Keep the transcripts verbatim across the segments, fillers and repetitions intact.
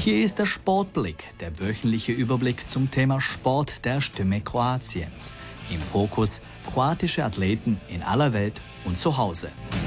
Hier ist der Sportblick, der wöchentliche Überblick zum Thema Sport der Stimme Kroatiens. Im Fokus kroatische Athleten in aller Welt und zu Hause.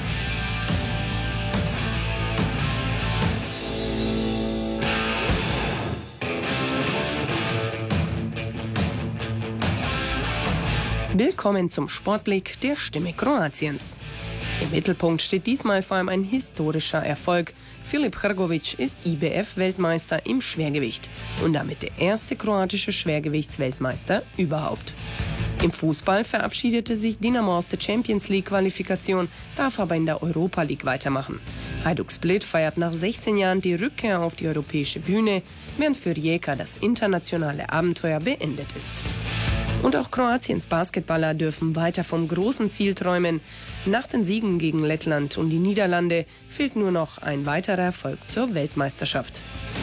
Willkommen zum Sportblick der Stimme Kroatiens. Im Mittelpunkt steht diesmal vor allem ein historischer Erfolg. Filip Hrgović ist I B F-Weltmeister im Schwergewicht und damit der erste kroatische Schwergewichtsweltmeister überhaupt. Im Fußball verabschiedete sich Dinamo aus der Champions League-Qualifikation, darf aber in der Europa League weitermachen. Hajduk Split feiert nach sechzehn Jahren die Rückkehr auf die europäische Bühne, während für Rijeka das internationale Abenteuer beendet ist. Und auch Kroatiens Basketballer dürfen weiter vom großen Ziel träumen. Nach den Siegen gegen Lettland und die Niederlande fehlt nur noch ein weiterer Erfolg zur Weltmeisterschaft.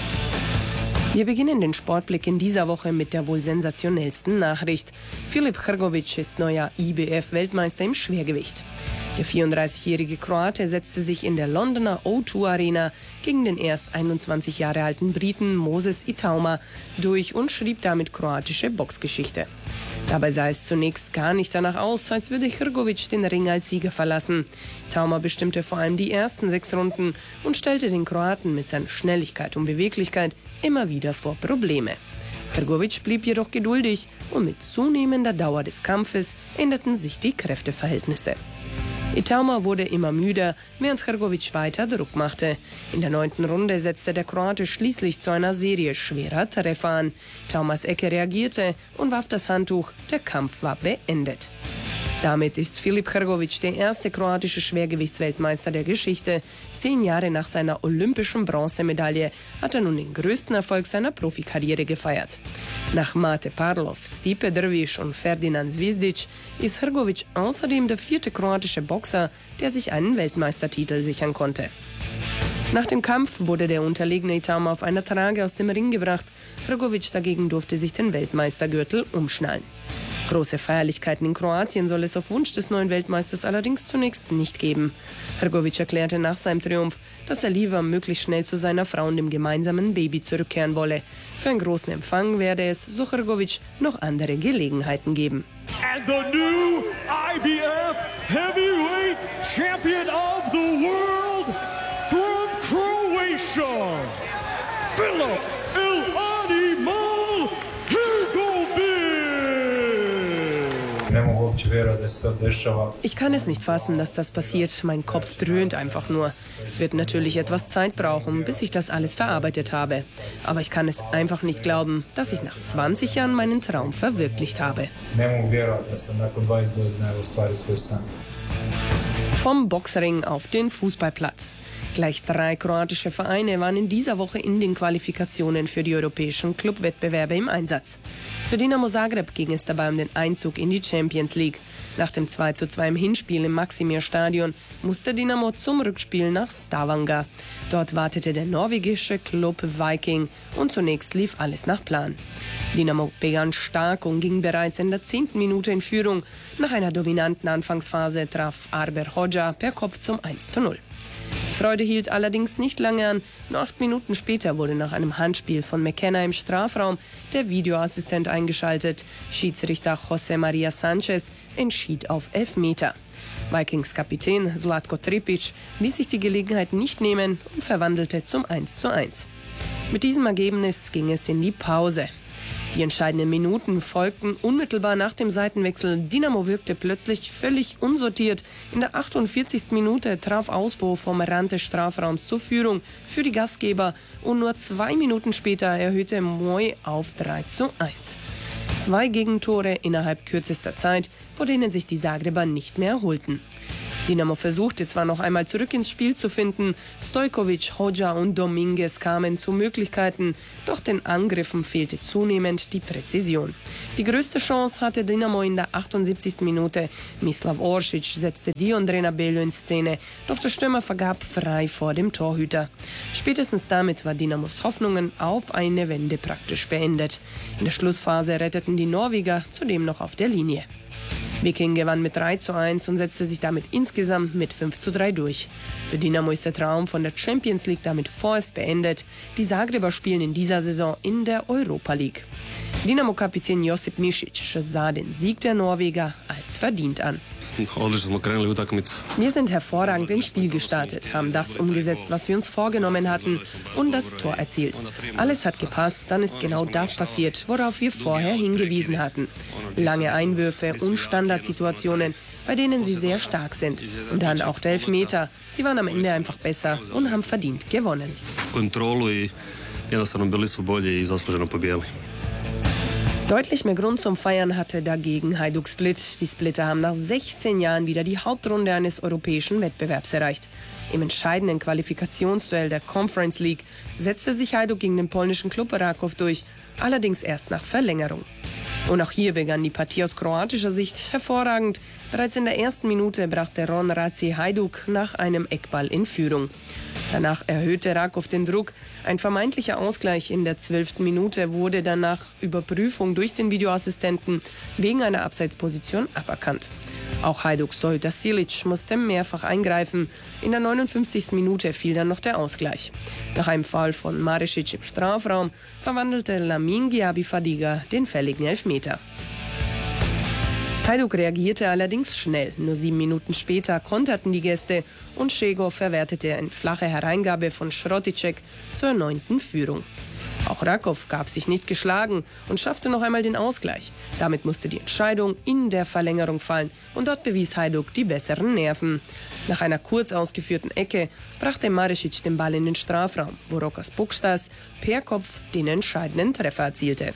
Wir beginnen den Sportblick in dieser Woche mit der wohl sensationellsten Nachricht. Filip Hrgović ist neuer I B F-Weltmeister im Schwergewicht. Der vierunddreißigjährige Kroate setzte sich in der Londoner O zwei Arena gegen den erst einundzwanzig Jahre alten Briten Moses Itauma durch und schrieb damit kroatische Boxgeschichte. Dabei sah es zunächst gar nicht danach aus, als würde Hrgović den Ring als Sieger verlassen. Itauma bestimmte vor allem die ersten sechs Runden und stellte den Kroaten mit seiner Schnelligkeit und Beweglichkeit immer wieder vor Probleme. Hrgović blieb jedoch geduldig und mit zunehmender Dauer des Kampfes änderten sich die Kräfteverhältnisse. Itauma wurde immer müder, während Hrgović weiter Druck machte. In der neunten Runde setzte der Kroate schließlich zu einer Serie schwerer Treffer an. Itaumas Ecke reagierte und warf das Handtuch. Der Kampf war beendet. Damit ist Filip Hrgović der erste kroatische Schwergewichtsweltmeister der Geschichte. Zehn Jahre nach seiner olympischen Bronzemedaille hat er nun den größten Erfolg seiner Profikarriere gefeiert. Nach Mate Parlov, Stipe Drviš und Ferdinand Zvizdić ist Hrgović außerdem der vierte kroatische Boxer, der sich einen Weltmeistertitel sichern konnte. Nach dem Kampf wurde der unterlegene Itauma auf einer Trage aus dem Ring gebracht. Hrgović dagegen durfte sich den Weltmeistergürtel umschnallen. Große Feierlichkeiten in Kroatien soll es auf Wunsch des neuen Weltmeisters allerdings zunächst nicht geben. Hrgović erklärte nach seinem Triumph, dass er lieber möglichst schnell zu seiner Frau und dem gemeinsamen Baby zurückkehren wolle. Für einen großen Empfang werde es, so Hrgović, noch andere Gelegenheiten geben. And the new I B F Heavyweight Champion of the World from Croatia, Filip Ilanimal Hrgović. Ich kann es nicht fassen, dass das passiert. Mein Kopf dröhnt einfach nur. Es wird natürlich etwas Zeit brauchen, bis ich das alles verarbeitet habe. Aber ich kann es einfach nicht glauben, dass ich nach zwanzig Jahren meinen Traum verwirklicht habe. Vom Boxring auf den Fußballplatz. Gleich drei kroatische Vereine waren in dieser Woche in den Qualifikationen für die europäischen Clubwettbewerbe im Einsatz. Für Dinamo Zagreb ging es dabei um den Einzug in die Champions League. Nach dem zwei zu zwei im Hinspiel im Maximir-Stadion musste Dinamo zum Rückspiel nach Stavanger. Dort wartete der norwegische Club Viking und zunächst lief alles nach Plan. Dinamo begann stark und ging bereits in der zehnten Minute in Führung. Nach einer dominanten Anfangsphase traf Arber Hoxha per Kopf zum eins zu null. Die Freude hielt allerdings nicht lange an. Nur acht Minuten später wurde nach einem Handspiel von McKenna im Strafraum der Videoassistent eingeschaltet. Schiedsrichter José María Sánchez entschied auf Elfmeter. Vikings Kapitän Zlatko Tripic ließ sich die Gelegenheit nicht nehmen und verwandelte zum eins zu eins. Mit diesem Ergebnis ging es in die Pause. Die entscheidenden Minuten folgten unmittelbar nach dem Seitenwechsel. Dinamo wirkte plötzlich völlig unsortiert. In der achtundvierzigsten Minute traf Ausbo vom Rand des Strafraums zur Führung für die Gastgeber und nur zwei Minuten später erhöhte Moi auf drei zu eins. Zwei Gegentore innerhalb kürzester Zeit, vor denen sich die Zagreber nicht mehr erholten. Dinamo versuchte zwar noch einmal zurück ins Spiel zu finden, Stojković, Hoxha und Dominguez kamen zu Möglichkeiten, doch den Angriffen fehlte zunehmend die Präzision. Die größte Chance hatte Dinamo in der achtundsiebzigsten Minute. Mislav Oršić setzte Diondrena Beljo in Szene, doch der Stürmer vergab frei vor dem Torhüter. Spätestens damit war Dinamos Hoffnungen auf eine Wende praktisch beendet. In der Schlussphase retteten die Norweger zudem noch auf der Linie. Wiking gewann mit drei zu eins und setzte sich damit insgesamt mit fünf zu drei durch. Für Dynamo ist der Traum von der Champions League damit vorerst beendet. Die Zagreber spielen in dieser Saison in der Europa League. Dynamo-Kapitän Josip Mišić sah den Sieg der Norweger als verdient an. Wir sind hervorragend ins Spiel gestartet, haben das umgesetzt, was wir uns vorgenommen hatten und das Tor erzielt. Alles hat gepasst, dann ist genau das passiert, worauf wir vorher hingewiesen hatten. Lange Einwürfe und Standardsituationen, bei denen sie sehr stark sind. Und dann auch der Elfmeter. Sie waren am Ende einfach besser und haben verdient gewonnen. Deutlich mehr Grund zum Feiern hatte dagegen Hajduk Split. Die Splitter haben nach sechzehn Jahren wieder die Hauptrunde eines europäischen Wettbewerbs erreicht. Im entscheidenden Qualifikationsduell der Conference League setzte sich Hajduk gegen den polnischen Klub Raków durch, allerdings erst nach Verlängerung. Und auch hier begann die Partie aus kroatischer Sicht hervorragend. Bereits in der ersten Minute brachte Ron Raci Hajduk nach einem Eckball in Führung. Danach erhöhte Raków den Druck. Ein vermeintlicher Ausgleich in der zwölften Minute wurde dann nach Überprüfung durch den Videoassistenten wegen einer Abseitsposition aberkannt. Auch Hajduks Torhüter Silic musste mehrfach eingreifen. In der neunundfünfzigsten Minute fiel dann noch der Ausgleich. Nach einem Foul von Marešić im Strafraum verwandelte Lamin Giabi Fadiga den fälligen Elfmeter. Hajduk reagierte allerdings schnell. Nur sieben Minuten später konterten die Gäste und Šego verwertete eine flache Hereingabe von Šrotiček zur erneuten Führung. Auch Rakov gab sich nicht geschlagen und schaffte noch einmal den Ausgleich. Damit musste die Entscheidung in der Verlängerung fallen und dort bewies Hajduk die besseren Nerven. Nach einer kurz ausgeführten Ecke brachte Marešić den Ball in den Strafraum, wo Rokas Pukstas per Kopf den entscheidenden Treffer erzielte.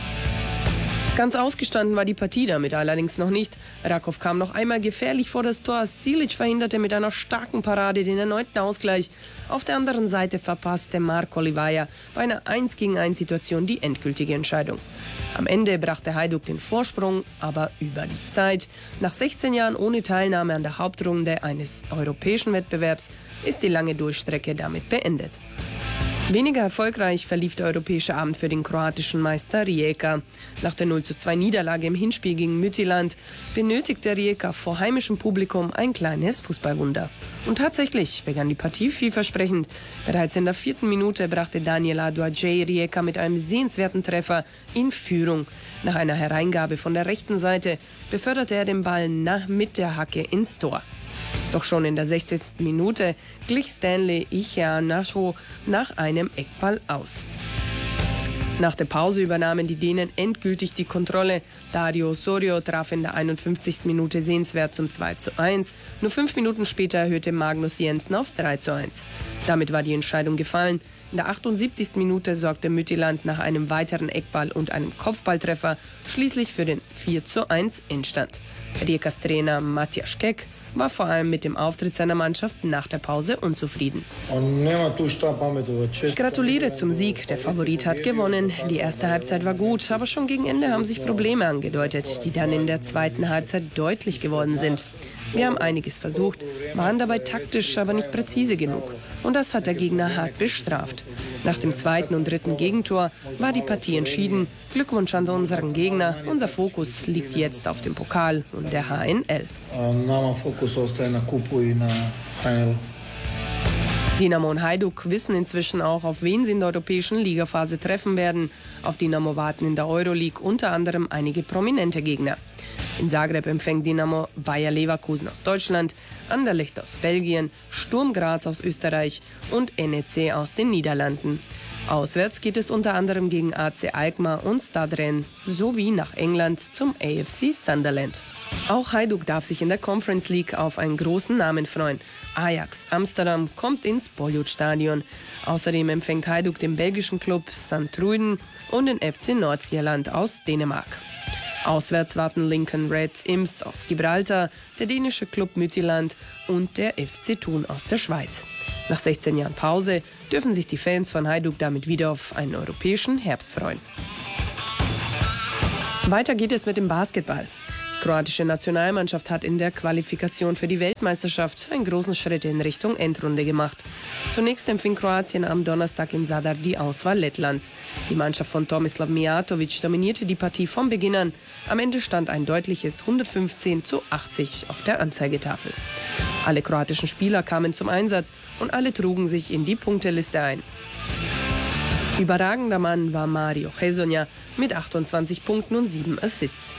Ganz ausgestanden war die Partie damit allerdings noch nicht. Rakov kam noch einmal gefährlich vor das Tor. Silic verhinderte mit einer starken Parade den erneuten Ausgleich. Auf der anderen Seite verpasste Marko Livaja bei einer eins gegen eins Situation die endgültige Entscheidung. Am Ende brachte Hajduk den Vorsprung, aber über die Zeit. Nach sechzehn Jahren ohne Teilnahme an der Hauptrunde eines europäischen Wettbewerbs ist die lange Durchstrecke damit beendet. Weniger erfolgreich verlief der europäische Abend für den kroatischen Meister Rijeka. Nach der null zu zwei Niederlage im Hinspiel gegen Midtjylland benötigte Rijeka vor heimischem Publikum ein kleines Fußballwunder. Und tatsächlich begann die Partie vielversprechend. Bereits in der vierten Minute brachte Daniel Aduajay Rijeka mit einem sehenswerten Treffer in Führung. Nach einer Hereingabe von der rechten Seite beförderte er den Ball nah mit der Hacke ins Tor. Doch schon in der sechzigsten Minute glich Stanley Iheanacho nach einem Eckball aus. Nach der Pause übernahmen die Dänen endgültig die Kontrolle. Dario Osorio traf in der einundfünfzigsten Minute sehenswert zum zwei zu eins. Nur fünf Minuten später erhöhte Magnus Jensen auf drei zu eins. Damit war die Entscheidung gefallen. In der achtundsiebzigsten Minute sorgte Midtjylland nach einem weiteren Eckball und einem Kopfballtreffer schließlich für den vier zu eins Endstand. Rijekas Trainer Matthias Kek war vor allem mit dem Auftritt seiner Mannschaft nach der Pause unzufrieden. Ich gratuliere zum Sieg. Der Favorit hat gewonnen. Die erste Halbzeit war gut, aber schon gegen Ende haben sich Probleme angedeutet, die dann in der zweiten Halbzeit deutlich geworden sind. Wir haben einiges versucht, waren dabei taktisch, aber nicht präzise genug. Und das hat der Gegner hart bestraft. Nach dem zweiten und dritten Gegentor war die Partie entschieden. Glückwunsch an unseren Gegner. Unser Fokus liegt jetzt auf dem Pokal und der H N L. Dynamo und Hajduk wissen inzwischen auch, auf wen sie in der europäischen Ligaphase treffen werden. Auf Dynamo warten in der Euroleague unter anderem einige prominente Gegner. In Zagreb empfängt Dynamo Bayer Leverkusen aus Deutschland, Anderlecht aus Belgien, Sturm Graz aus Österreich und N E C aus den Niederlanden. Auswärts geht es unter anderem gegen A C Alkmaar und Stade Rennes sowie nach England zum A F C Sunderland. Auch Hajduk darf sich in der Conference League auf einen großen Namen freuen. Ajax Amsterdam kommt ins Boljut-Stadion. Außerdem empfängt Hajduk den belgischen Club Sankt Truiden und den F C Nordsjælland aus Dänemark. Auswärts warten Lincoln Red Imps aus Gibraltar, der dänische Club Midtjylland und der F C Thun aus der Schweiz. Nach sechzehn Jahren Pause dürfen sich die Fans von Hajduk damit wieder auf einen europäischen Herbst freuen. Weiter geht es mit dem Basketball. kroatische Nationalmannschaft hat in der Qualifikation für die Weltmeisterschaft einen großen Schritt in Richtung Endrunde gemacht. Zunächst empfing Kroatien am Donnerstag in Zadar die Auswahl Lettlands. Die Mannschaft von Tomislav Mijatovic dominierte die Partie von Beginn an. Am Ende stand ein deutliches hundertfünfzehn zu achtzig auf der Anzeigetafel. Alle kroatischen Spieler kamen zum Einsatz und alle trugen sich in die Punkteliste ein. Überragender Mann war Mario Hezonja mit achtundzwanzig Punkten und sieben Assists.